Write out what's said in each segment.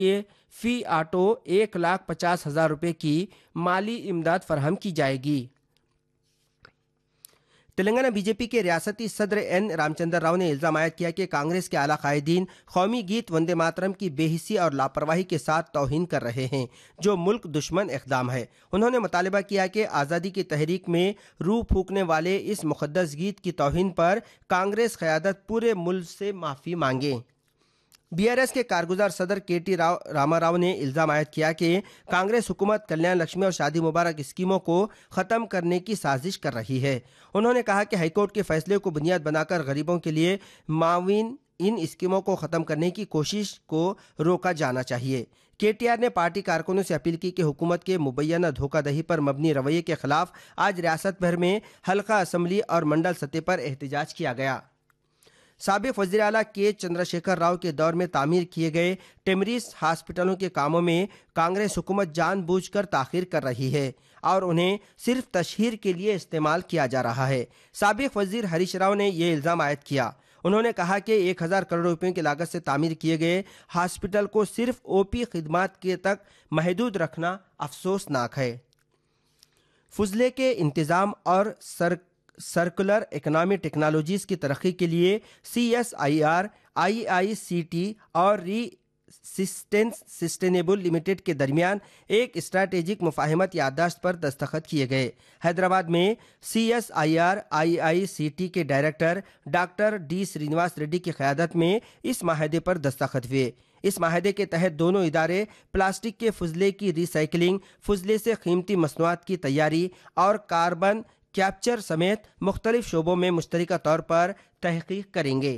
के फी ऑटो 1,50,000 रुपये की माली इमदाद फराहम की जाएगी। तेलंगाना बीजेपी के रियासती सदर एन रामचंद्र राव ने इल्जाम आयद किया कि कांग्रेस के आला कायदीन कौमी गीत वंदे मातरम की बेहिसी और लापरवाही के साथ तौहीन कर रहे हैं, जो मुल्क दुश्मन इक़दाम है। उन्होंने मुतालिबा किया कि आज़ादी की तहरीक में रूह फूकने वाले इस मुक़द्दस गीत की तौहीन पर कांग्रेस क़यादत पूरे मुल्क से माफ़ी मांगे। बीआरएस के कारगुजार सदर केटी रामाराव ने इल्जाम आयद किया कि कांग्रेस हुकूमत कल्याण लक्ष्मी और शादी मुबारक स्कीमों को ख़त्म करने की साजिश कर रही है। उन्होंने कहा कि हाईकोर्ट के फैसले को बुनियाद बनाकर गरीबों के लिए माविन इन स्कीमों को ख़त्म करने की कोशिश को रोका जाना चाहिए। केटीआर ने पार्टी कारकुनों से अपील की कि हुकूमत के मुबैना धोखादही पर मबनी रवैये के खिलाफ आज रियासत भर में हल्का असम्बली और मंडल सतह पर एहतजाज किया गया। साबिक वज़ीर आला के चंद्रशेखर राव के दौर में तामीर किए गए टेमरीज हॉस्पिटलों के कामों में कांग्रेस हुकूमत जानबूझकर ताख़ीर कर रही है और उन्हें सिर्फ तशहीर के लिए इस्तेमाल किया जा रहा है। साबिक वज़ीर हरीश राव ने यह इल्ज़ाम आयद किया। उन्होंने कहा कि 1,000 करोड़ रुपयों की लागत से तामीर किए गए हॉस्पिटल को सिर्फ ओपी खिदमात के तक महदूद रखना अफसोसनाक है। फुजले के इंतज़ाम और सर्कुलर इकनॉमी टेक्नोलॉजीज़ की तरक्की के लिए CSIR, IICT और सस्टेनेबल लिमिटेड के दरमियान एक स्ट्रैटेजिक मुफाहमत याददाश्त पर दस्तखत किए गए। हैदराबाद में CSIR IICT के director doctor D Srinivas Reddy की क़यादत में इस माहदे पर दस्तखत हुए। इस माहदे के तहत दोनों इदारे प्लास्टिक के फुजले की रिसाइकलिंग, फुजले से कीमती मसनूआत की तैयारी और कार्बन कैप्चर समेत मुख्तलिफ शोबों में मुश्तरका तौर पर तहकीक करेंगे।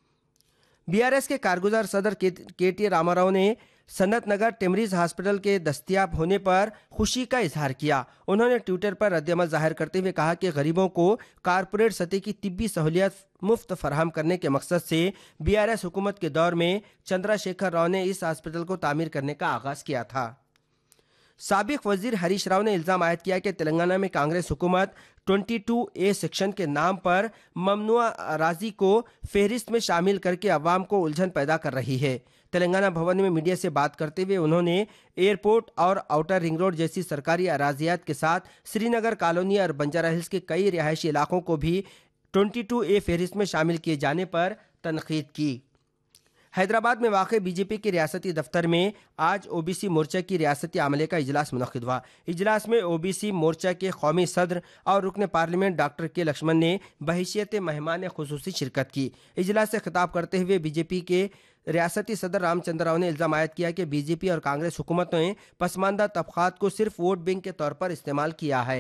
बीआरएस के कारगुजार सदर केटी रामाराव ने सनत नगर टेमरीज हॉस्पिटल के दस्तयाब होने पर खुशी का इजहार किया। उन्होंने ट्विटर पर रद्दअमल जाहिर करते हुए कहा कि गरीबों को कारपोरेट सतह की तिब्बी सहूलियत मुफ्त फराहम करने के मकसद से बीआरएस हुकूमत के दौर में चंद्रशेखर राव ने इस हॉस्पिटल को तामीर करने का आगाज़ किया था। साबिक वजीर हरीश राव ने इल्ज़ाम आयद किया कि तेलंगाना में कांग्रेस हुकूमत 22A सेक्शन के नाम पर ममनुआ अराजी को फहरिस्त में शामिल करके अवाम को उलझन पैदा कर रही है। तेलंगाना भवन में मीडिया से बात करते हुए उन्होंने एयरपोर्ट और आउटर रिंग रोड जैसी सरकारी अराजियात के साथ श्रीनगर कॉलोनी और बंजारा हिल्स के कई रिहायशी इलाकों को भी 22A फहरिस्त में शामिल किए जाने पर तनकीद की। हैदराबाद में वाक़ बीजेपी के रियासती दफ्तर में आज ओबीसी मोर्चा की रियासती अमले का इजलास मुनक़िद हुआ। इजलास में ओबीसी मोर्चा के कौमी सदर और रुकन पार्लियामेंट डॉक्टर के लक्ष्मण ने बहैसियत मेहमान खुसूसी शिरकत की। इजलास से खिताब करते हुए बीजेपी के रियासती सदर रामचंद्र राव ने इल्ज़ाम आयद किया कि बीजेपी और कांग्रेस हुकूमत ने पसमानदा तबक़ात को सिर्फ वोट बैंक के तौर पर इस्तेमाल किया है।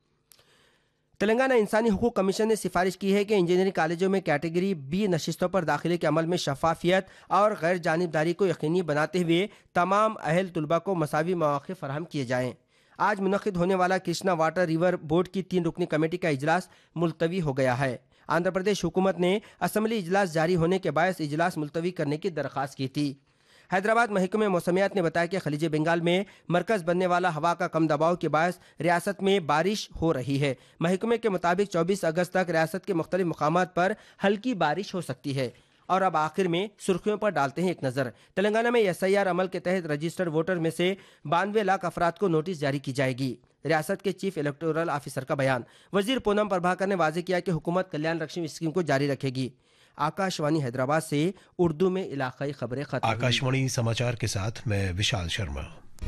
तेलंगाना इंसानी हुकूक कमीशन ने सिफारिश की है कि इंजीनियरिंग कॉलेजों में कैटेगरी B नशिस्तों पर दाखिले के अमल में शफाफियत और गैर जानिबदारी को यकीनी बनाते हुए तमाम अहल तुलबा को मसावी मौक़े फराहम किए जाएँ। आज मुनक़िद होने वाला कृष्णा वाटर रिवर बोर्ड की 3 रुकनी कमेटी का इजलास मुलतवी हो गया है। आंध्र प्रदेश हुकूमत ने असम्बली इजलास जारी होने के बायस इजलास मुलतवी करने की दरख्वास्त की थी। हैदराबाद महकमे मौसमियात ने बताया कि खलीज बंगाल में मरकज़ बनने वाला हवा का कम दबाव के बायस रियासत में बारिश हो रही है। महकमे के मुताबिक 24 अगस्त तक रियासत के मुख्तलिफ मकामात पर हल्की बारिश हो सकती है। और अब आखिर में सुर्खियों पर डालते हैं एक नज़र। तेलंगाना में SIR अमल के तहत रजिस्टर्ड वोटर में से 92 लाख अफराद को नोटिस जारी की जाएगी। रियासत के चीफ इलेक्टोरल ऑफिसर का बयान। वजीर पूनम प्रभाकर ने वाज़ेह किया कि हुकूमत कल्याण लक्ष्मी स्कीम को जारी रखेगी। आकाशवाणी हैदराबाद से उर्दू में इलाकाई खबरें खत्म। आकाशवाणी समाचार के साथ मैं विशाल शर्मा।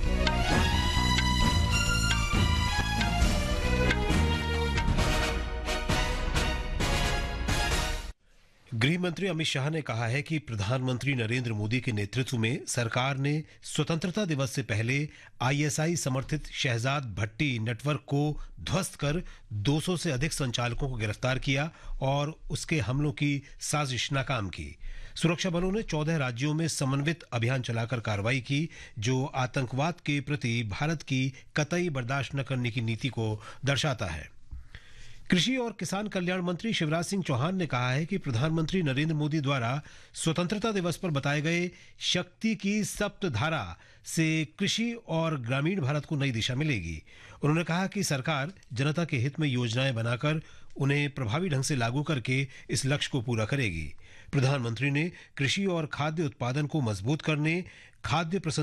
गृह मंत्री अमित शाह ने कहा है कि प्रधानमंत्री नरेंद्र मोदी के नेतृत्व में सरकार ने स्वतंत्रता दिवस से पहले ISI समर्थित शहजाद भट्टी नेटवर्क को ध्वस्त कर 200 से अधिक संचालकों को गिरफ्तार किया और उसके हमलों की साजिश नाकाम की। सुरक्षा बलों ने 14 राज्यों में समन्वित अभियान चलाकर कार्रवाई की, जो आतंकवाद के प्रति भारत की कतई बर्दाश्त न करने की नीति को दर्शाता है। कृषि और किसान कल्याण मंत्री शिवराज सिंह चौहान ने कहा है कि प्रधानमंत्री नरेंद्र मोदी द्वारा स्वतंत्रता दिवस पर बताए गए शक्ति की सप्तधारा से कृषि और ग्रामीण भारत को नई दिशा मिलेगी। उन्होंने कहा कि सरकार जनता के हित में योजनाएं बनाकर उन्हें प्रभावी ढंग से लागू करके इस लक्ष्य को पूरा करेगी। प्रधानमंत्री ने कृषि और खाद्य उत्पादन को मजबूत करने, खाद्य